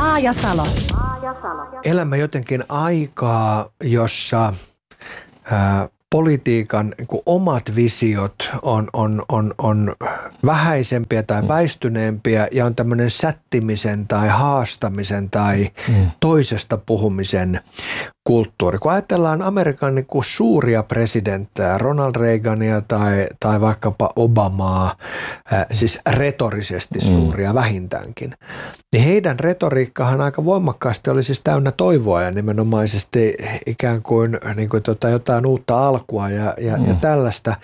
Maa ja Salo. Elämme jotenkin aikaa, jossa politiikan omat visiot on vähäisempiä tai väistyneempiä ja on tämmöinen sättimisen tai haastamisen tai toisesta puhumisen kulttuuri. Kun ajatellaan Amerikan suuria presidenttejä, Ronald Reagania tai vaikkapa Obamaa, siis retorisesti suuria vähintäänkin, niin heidän retoriikkahan aika voimakkaasti oli siis täynnä toivoa ja nimenomaisesti ikään kuin jotain uutta alkua ja tällaista.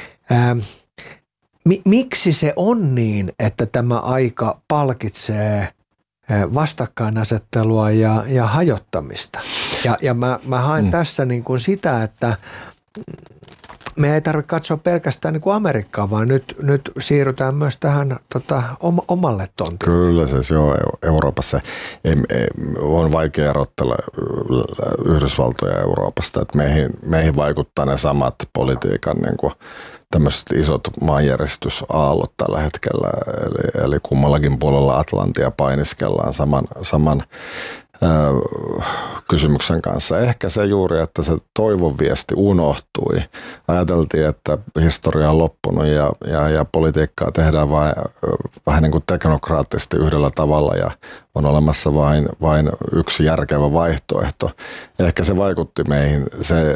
Miksi se on niin, että tämä aika palkitsee vastakkainasettelua ja hajottamista? Ja mä haen tässä niin kuin sitä, että me ei tarvitse katsoa pelkästään niin kuin Amerikkaa, vaan nyt siirrytään myös tähän omalle tontille. Kyllä siis joo, Euroopassa on vaikea erottella Yhdysvaltoja Euroopasta, että meihin vaikuttaa ne samat politiikan niin kuin tämmöiset isot maanjäristysaallot tällä hetkellä, eli kummallakin puolella Atlantia painiskellaan saman kysymyksen kanssa. Ehkä se juuri, että se toivon viesti unohtui. Ajateltiin, että historia on loppunut ja politiikkaa tehdään vähän niin kuin teknokraattisesti yhdellä tavalla ja on olemassa vain yksi järkevä vaihtoehto. Ehkä se vaikutti meihin,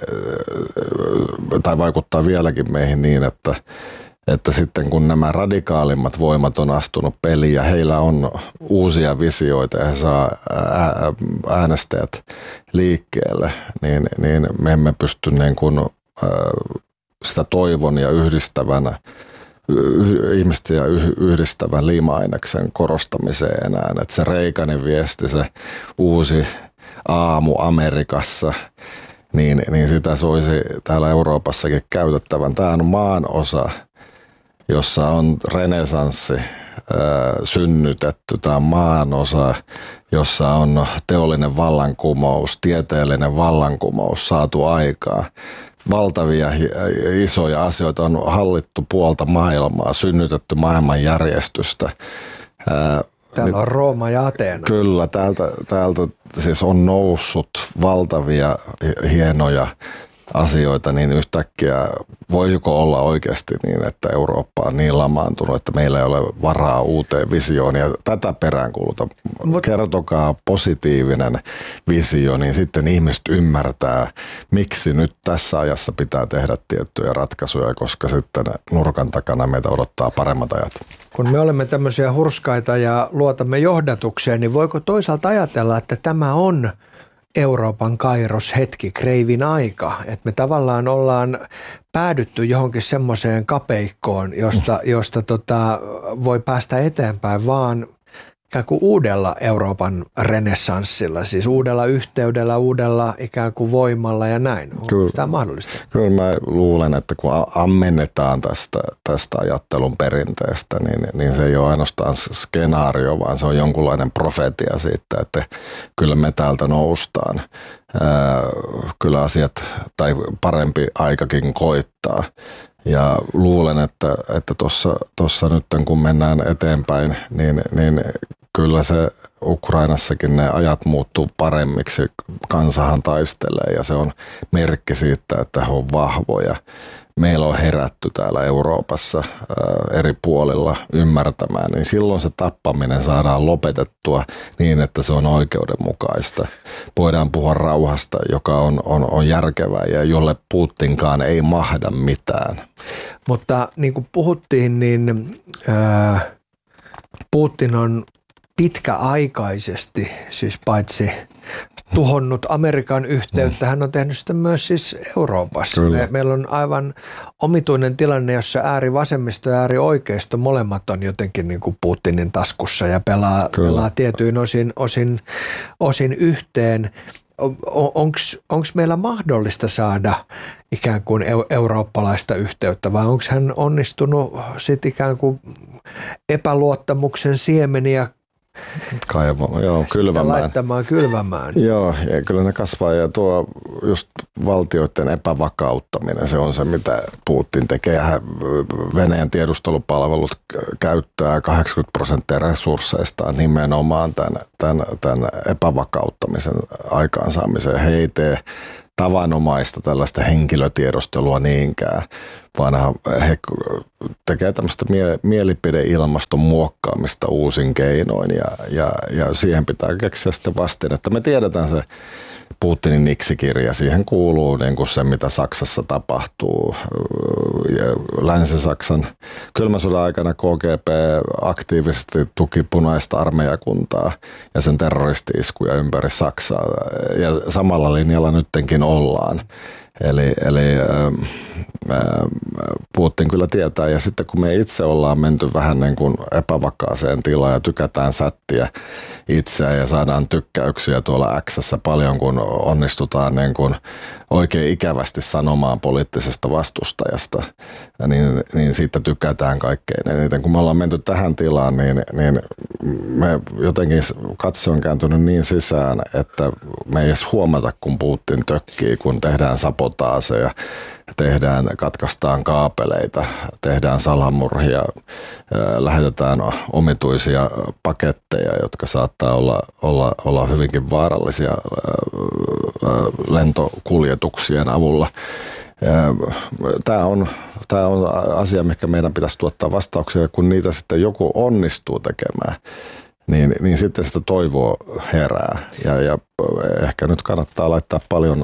tai vaikuttaa vieläkin meihin niin, että sitten kun nämä radikaalimmat voimat on astunut peliin ja heillä on uusia visioita ja he saa äänestäjät liikkeelle, niin me emme pysty niin kuin sitä toivon ja ihmisiä yhdistävän liima-aineksen korostamiseen enää. Että se Reaganin viesti, se uusi aamu Amerikassa, niin sitä soisi täällä Euroopassakin käytettävän. Tämä on maanosa, jossa on renesanssi synnytetty. Tämä on maanosa, jossa on teollinen vallankumous, tieteellinen vallankumous saatu aikaa. Valtavia isoja asioita on hallittu puolta maailmaa, synnytetty maailmanjärjestystä. Täällä on Rooma ja Ateena. Kyllä, täältä siis on noussut valtavia hienoja asioita, niin yhtäkkiä voiko olla oikeasti niin, että Eurooppa on niin lamaantunut, että meillä ei ole varaa uuteen visioon ja tätä peräänkuuluta. Kertokaa positiivinen visio, niin sitten ihmiset ymmärtää, miksi nyt tässä ajassa pitää tehdä tiettyjä ratkaisuja, koska sitten nurkan takana meitä odottaa paremmat ajat. Kun me olemme tämmöisiä hurskaita ja luotamme johdatukseen, niin voiko toisaalta ajatella, että tämä on Euroopan kairoshetki, kreivin aika, että me tavallaan ollaan päädytty johonkin semmoiseen kapeikkoon, josta voi päästä eteenpäin vaan ikään kuin uudella Euroopan renessanssilla, siis uudella yhteydellä, uudella ikään kuin voimalla ja näin. Onko tämä mahdollista? Kyllä mä luulen, että kun ammennetaan tästä ajattelun perinteestä, niin se ei ole ainoastaan skenaario, vaan se on jonkunlainen profetia siitä, että kyllä me täältä noustaan. Kyllä asiat tai parempi aikakin koittaa. Ja luulen, että tuossa nyt kun mennään eteenpäin, niin kyllä se Ukrainassakin ne ajat muuttuu paremmiksi. Kansahan taistelee ja se on merkki siitä, että he on vahvoja. Meillä on herätty täällä Euroopassa eri puolilla ymmärtämään, niin silloin se tappaminen saadaan lopetettua niin, että se on oikeudenmukaista. Voidaan puhua rauhasta, joka on järkevää ja jolle Putinkaan ei mahda mitään. Mutta niin kuin puhuttiin, niin Putin on pitkäaikaisesti, siis paitsi tuhonnut Amerikan yhteyttä, hän on tehnyt sitä myös siis Euroopassa. Meillä on aivan omituinen tilanne, jossa äärivasemmisto ja äärioikeisto molemmat on jotenkin niin kuin Putinin taskussa ja pelaa tietyin osin yhteen. Onko meillä mahdollista saada ikään kuin eurooppalaista yhteyttä vai onko hän onnistunut sitten ikään kuin epäluottamuksen siemeniä kylvämään. Laittamaan kylvämään. Joo, ja kyllä ne kasvaa ja tuo just valtioiden epävakauttaminen, se on se, mitä Putin tekee. Venäjän tiedustelupalvelut käyttää 80% resursseistaan nimenomaan tämän epävakauttamisen aikaansaamiseen. He ei tee tavanomaista tällaista henkilötiedostelua niinkään, vaan he tekevät tämmöistä mielipideilmaston muokkaamista uusin keinoin ja siihen pitää keksiä sitten vastin, että me tiedetään se Putinin Nixi-kirja, siihen kuuluu niin kuin se, mitä Saksassa tapahtuu. Länsi-Saksan kylmän sodan aikana KGB aktiivisesti tuki punaista armeijakuntaa ja sen terroristi-iskuja ympäri Saksaa. Ja samalla linjalla nyttenkin ollaan. Eli Putin kyllä tietää, ja sitten kun me itse ollaan menty vähän niin kuin epävakaaseen tilaan ja tykätään sättiä itseään ja saadaan tykkäyksiä tuolla X:ssä paljon, kun onnistutaan niin kuin oikein ikävästi sanomaan poliittisesta vastustajasta, niin siitä tykätään kaikkein eniten. Kun me ollaan menty tähän tilaan, niin me jotenkin katse on kääntynyt niin sisään, että me ei edes huomata, kun Putin tökkii, kun tehdään sabotaaseja, katkaistaan kaapeleita, tehdään salamurhia, lähetetään omituisia paketteja, jotka saattaa olla hyvinkin vaarallisia lentokuljetuksien avulla. Tämä on asia, mikä meidän pitäisi tuottaa vastauksia, kun niitä sitten joku onnistuu tekemään, niin sitten sitä toivoa herää. Ja ehkä nyt kannattaa laittaa paljon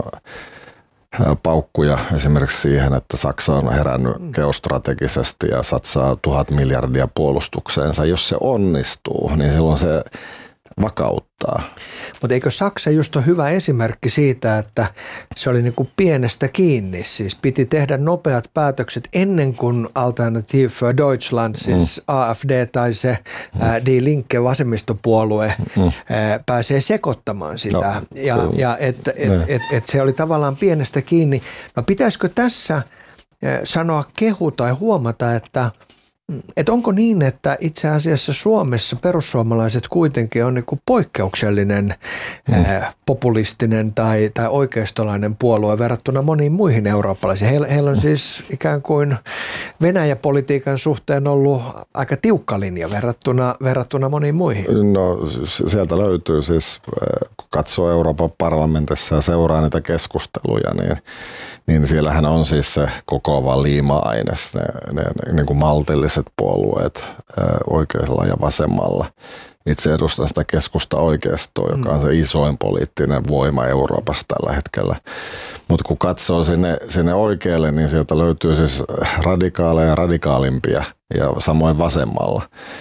paukkuja esimerkiksi siihen, että Saksa on herännyt geostrategisesti ja satsaa 1000 miljardia puolustukseensa. Jos se onnistuu, niin silloin se vakauttaa. Mutta eikö Saksa just ole hyvä esimerkki siitä, että se oli niin kuin pienestä kiinni, siis piti tehdä nopeat päätökset ennen kuin Alternative für Deutschland, siis AfD tai se Die Linke vasemmistopuolue pääsee sekoittamaan sitä. Ja että se oli tavallaan pienestä kiinni. No pitäisikö tässä sanoa kehu tai huomata, että onko niin, että itse asiassa Suomessa perussuomalaiset kuitenkin on niin kuin poikkeuksellinen populistinen tai oikeistolainen puolue verrattuna moniin muihin eurooppalaisiin. Heillä on siis ikään kuin Venäjä-politiikan suhteen ollut aika tiukka linja verrattuna moniin muihin. No sieltä löytyy siis, kun katsoo Euroopan parlamentissa ja seuraa niitä keskusteluja, niin siellähän on siis se kokoava liima-aines, ne niin kuin maltilliset puolueet oikealla ja vasemmalla. Itse edustan sitä keskusta oikeistoa, joka on se isoin poliittinen voima Euroopassa tällä hetkellä. Mutta kun katsoo sinne oikealle, niin sieltä löytyy siis radikaaleja ja radikaalimpia ja samoin vasemmalla,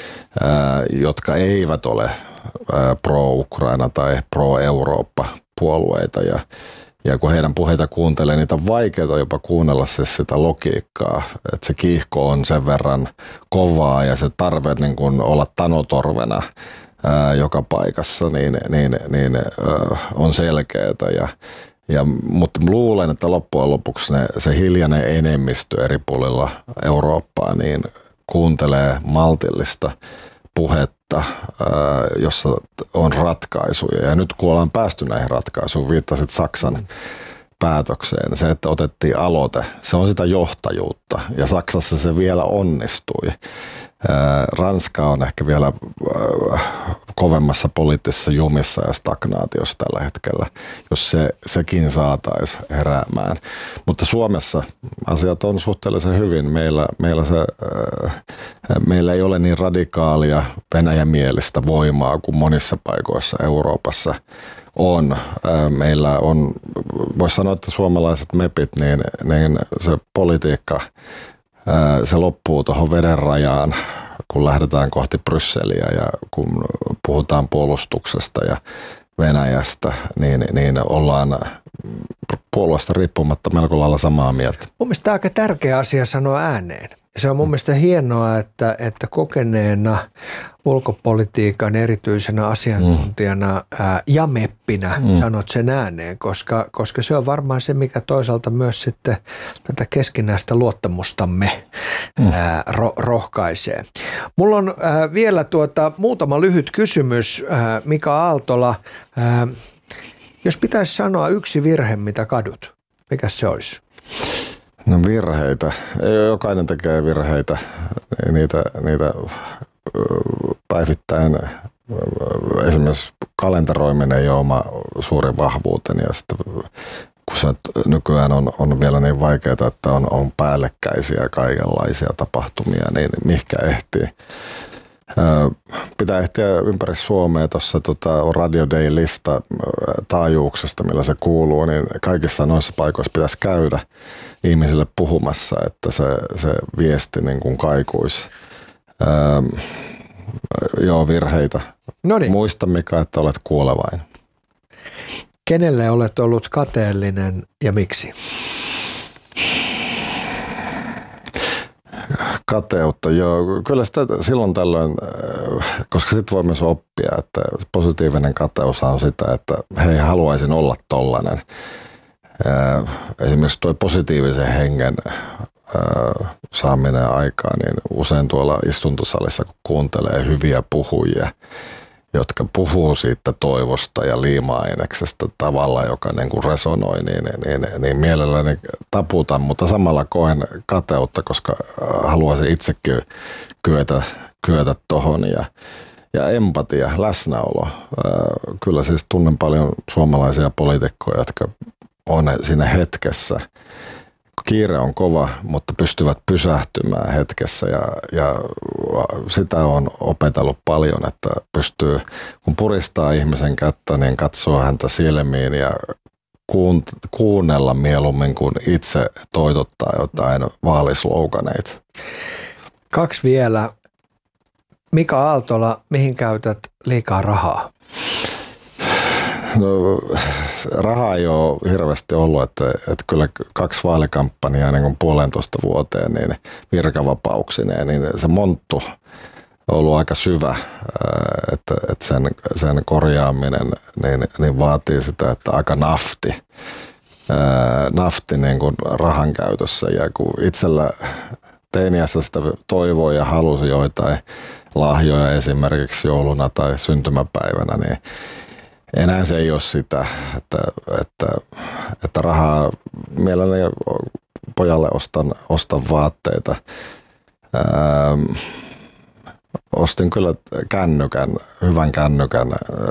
jotka eivät ole pro-Ukraina tai pro-Eurooppa puolueita. Ja kun heidän puheita kuuntelee, niitä on vaikeaa jopa kuunnella siis sitä logiikkaa, että se kiihko on sen verran kovaa ja se tarve niin kuin olla tanotorvena joka paikassa niin on selkeää. Mutta luulen, että loppujen lopuksi se hiljainen enemmistö eri puolilla Eurooppaa niin kuuntelee maltillista puhetta, jossa on ratkaisuja. Ja nyt kun ollaan päästy näihin ratkaisuihin, viittasit Saksan päätökseen, se, että otettiin aloite, se on sitä johtajuutta. Ja Saksassa se vielä onnistui. Ranska on ehkä vielä kovemmassa poliittisessa jumissa ja stagnaatiossa tällä hetkellä, jos sekin saataisiin heräämään. Mutta Suomessa asiat on suhteellisen hyvin. Meillä ei ole niin radikaalia venäjämielistä voimaa kuin monissa paikoissa Euroopassa on. Meillä on, voisi sanoa, että suomalaiset mepit, niin se politiikka, se loppuu tuohon veden rajaan, kun lähdetään kohti Brysseliä ja kun puhutaan puolustuksesta ja Venäjästä, niin ollaan puolueesta riippumatta melko lailla samaa mieltä. Mun mielestä tämä on aika tärkeä asia sanoa ääneen. Se on mun mielestä hienoa, että kokeneena ulkopolitiikan erityisenä asiantuntijana ja meppinä sanot sen ääneen, koska se on varmaan se, mikä toisaalta myös sitten tätä keskinäistä luottamustamme rohkaisee. Mulla on vielä muutama lyhyt kysymys, Mika Aaltola. Jos pitäisi sanoa yksi virhe, mitä kadut, mikä se olisi? No virheitä. Jokainen tekee virheitä. Niitä päivittäin esimerkiksi kalenteroiminen ei ole oma suuri vahvuuteni. Ja sitten kun se nykyään on vielä niin vaikeaa, että on päällekkäisiä kaikenlaisia tapahtumia, niin mihinkä ehtii. Pitää ehtiä ympäri Suomea. Tuossa on Radio Day-lista taajuuksesta, millä se kuuluu, niin kaikissa noissa paikoissa pitäisi käydä ihmisille puhumassa, että se viesti niin kuin kaikuisi. Joo, virheitä. Noniin. Muista, Mika, että olet kuolevainen. Kenelle olet ollut kateellinen ja miksi? Kateutta, joo. Kyllä sitä silloin tällöin, koska sitten voi myös oppia, että positiivinen kateus on sitä, että hei, haluaisin olla tollainen. Esimerkiksi tuo positiivisen hengen saaminen aikaan, niin usein tuolla istuntosalissa, kun kuuntelee hyviä puhujia, jotka puhuu siitä toivosta ja liima-aineksesta tavalla, joka niin kuin resonoi, niin mielelläni taputan, mutta samalla koen kateutta, koska haluaisin itsekin kyetä tohon ja empatia, läsnäolo. Kyllä siis tunnen paljon suomalaisia poliitikkoja, jotka on siinä hetkessä. Kiire on kova, mutta pystyvät pysähtymään hetkessä ja sitä on opetellut paljon, että pystyy, kun puristaa ihmisen kättä, niin katsoo häntä silmiin ja kuunnella mieluummin kuin itse toitottaa jotain vaalisloukaneita. 2 vielä. Mika Aaltola, mihin käytät liikaa rahaa? No, rahaa ei ole hirveästi ollut, että kyllä 2 vaalikampanjaa niin kuin 1,5 vuoteen niin virkavapauksineen, niin se monttu on ollut aika syvä, että sen korjaaminen niin vaatii sitä, että aika nafti niin kuin rahan käytössä, ja kun itsellä teiniässä sitä toivoi ja halusi joitain lahjoja esimerkiksi jouluna tai syntymäpäivänä, niin enää se ei ole sitä, että rahaa mielelläni pojalle ostan vaatteita. Ostin kyllä hyvän kännykän.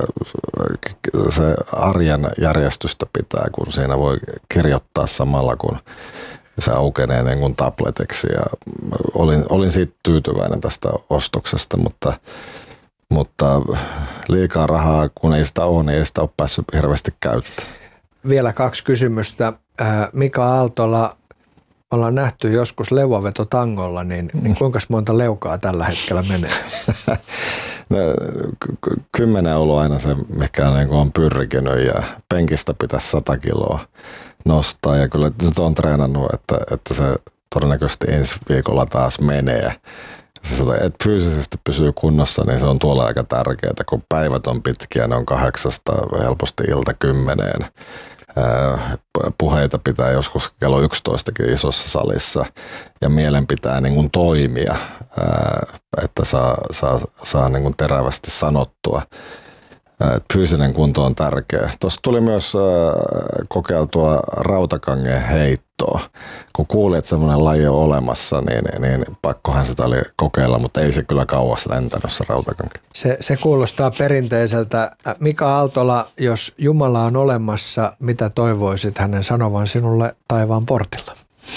Se arjen järjestystä pitää, kun siinä voi kirjoittaa samalla, kun se aukenee niin kuin tabletiksi. Ja olin siitä tyytyväinen tästä ostoksesta, mutta liikaa rahaa, kun ei sitä ole, niin ei sitä ole päässyt hirveästi käyttämään. Vielä 2 kysymystä. Mika Aaltola, ollaan nähty joskus leuavetotangolla, niin kuinka monta leukaa tällä hetkellä menee? No, 10 on ollut aina se, mikä on pyrkinyt, ja penkistä pitäisi 100 kiloa nostaa. Ja kyllä nyt on treenannut, että se todennäköisesti ensi viikolla taas menee. Että fyysisesti pysyy kunnossa, niin se on tuolla aika tärkeää, kun päivät on pitkiä, ne on 8 helposti ilta 10. Puheita pitää joskus kello 11 isossa salissa, ja mielen pitää niin kuin toimia, että saa niin kuin terävästi sanottua. Fyysinen kunto on tärkeä. Tuossa tuli myös kokeiltua rautakangen heittoa. Kun kuulin, että semmoinen laji on olemassa, niin pakkohan sitä oli kokeilla, mutta ei se kyllä kauas lentänyt se rautakanki. Se kuulostaa perinteiseltä. Mika Aaltola, jos Jumala on olemassa, mitä toivoisit hänen sanovan sinulle taivaan portilla?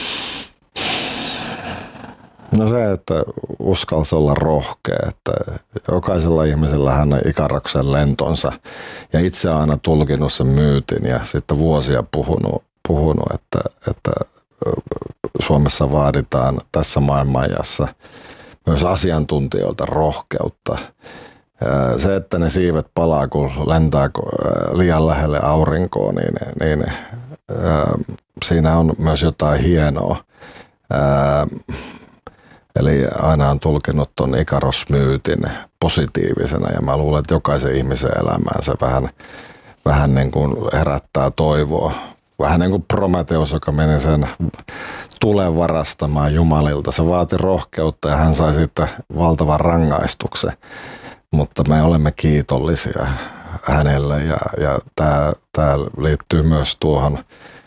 No se, että uskalsi olla rohkea, että jokaisella ihmisellä hän on Ikaraksen lentonsa, ja itse aina tulkinut sen myytin ja sitten vuosia puhunut että Suomessa vaaditaan tässä maailmanajassa myös asiantuntijoilta rohkeutta. Se, että ne siivet palaa, kun lentää liian lähelle aurinkoa, niin siinä on myös jotain hienoa. Eli aina on tulkinut ton Ikaros-myytin positiivisena ja mä luulen, että jokaisen ihmisen elämään se vähän niin kuin herättää toivoa. Vähän niin kuin Prometheus, joka meni sen tulen varastamaan Jumalilta. Se vaati rohkeutta ja hän sai sitten valtavan rangaistuksen. Mutta me olemme kiitollisia hänelle ja tämä liittyy myös tuohon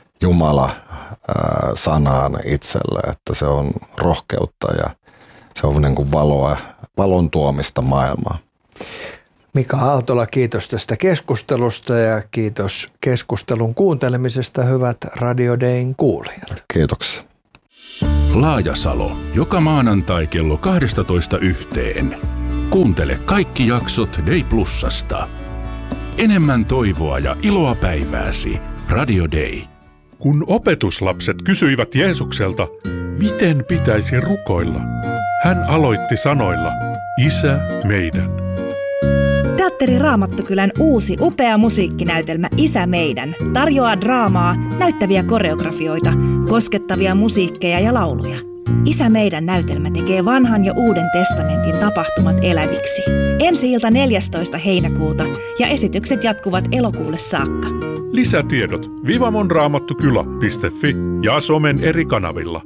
Jumala-sanaan itselle, että se on rohkeutta ja se on niin kuin valon tuomista maailmaa. Mika Aaltola, kiitos tästä keskustelusta ja kiitos keskustelun kuuntelemisesta, hyvät Radio Dayn kuulijat. Kiitoksia. Laajasalo, joka maanantai kello 12:00. Kuuntele kaikki jaksot Day Plusasta. Enemmän toivoa ja iloa päivääsi. Radio Day. Kun opetuslapset kysyivät Jeesukselta, miten pitäisi rukoilla, hän aloitti sanoilla, Isä meidän. Teatteri Raamattukylän uusi upea musiikkinäytelmä Isä meidän tarjoaa draamaa, näyttäviä koreografioita, koskettavia musiikkeja ja lauluja. Isä meidän näytelmä tekee vanhan ja uuden testamentin tapahtumat eläviksi. Ensi-ilta 14. heinäkuuta ja esitykset jatkuvat elokuulle saakka. Lisätiedot vivamonraamattukylä.fi ja somen eri kanavilla.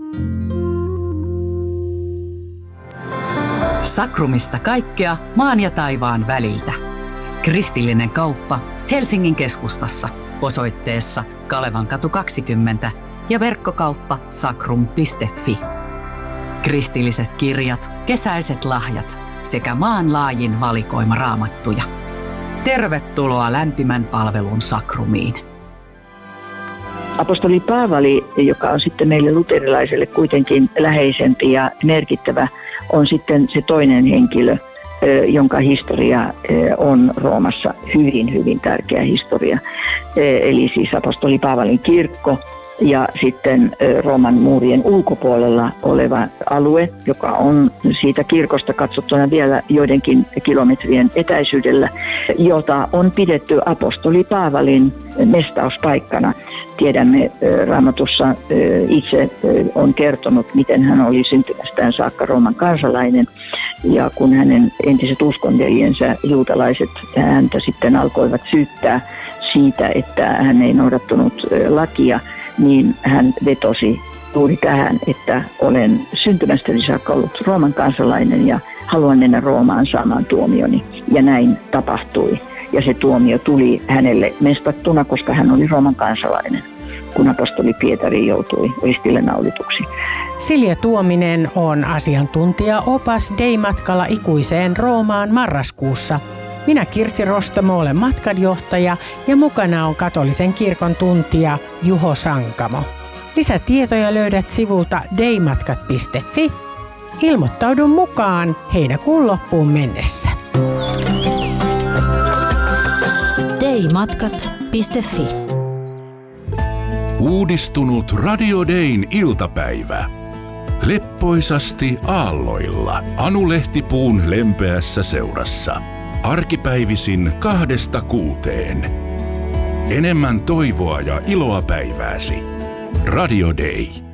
Sakrumista kaikkea maan ja taivaan väliltä. Kristillinen kauppa Helsingin keskustassa osoitteessa Kalevankatu 20 ja verkkokauppa sakrum.fi. Kristilliset kirjat, kesäiset lahjat sekä maanlaajin valikoima raamattuja. Tervetuloa lämpimän palvelun Sakrumiin. Apostoli Paavali, joka on sitten meille luterilaiselle kuitenkin läheisempi ja merkittävä, on sitten se toinen henkilö, jonka historia on Roomassa hyvin, hyvin tärkeä historia. Eli siis apostoli Paavalin kirkko ja sitten Rooman muurien ulkopuolella oleva alue, joka on siitä kirkosta katsottuna vielä joidenkin kilometrien etäisyydellä, jota on pidetty apostoli Paavalin mestauspaikkana. Tiedämme Raamatussa itse on kertonut, miten hän oli syntymästään saakka Rooman kansalainen. Ja kun hänen entiset uskonveljensä juutalaiset häntä sitten alkoivat syyttää siitä, että hän ei noudattanut lakia, niin hän vetosi juuri tähän, että olen syntymästäni saakka ollut Rooman kansalainen ja haluan mennä Roomaan saamaan tuomioni. Ja näin tapahtui. Ja se tuomio tuli hänelle mestattuna, koska hän oli Rooman kansalainen, kun apostoli Pietari joutui ristille naulituksi. Silja Tuominen on asiantuntija-opas Day-matkalla ikuiseen Roomaan marraskuussa. Minä Kirsi Rostamo olen matkanjohtaja ja mukana on katolisen kirkon tuntija Juho Sankamo. Lisätietoja löydät sivulta daymatkat.fi. Ilmoittaudu mukaan heinäkuun loppuun mennessä. daymatkat.fi. Uudistunut Radio Dayn iltapäivä. Leppoisasti aalloilla Anu Lehtipuun lempeässä seurassa. Arkipäivisin 2–6. Enemmän toivoa ja iloa päivääsi. Radio Day.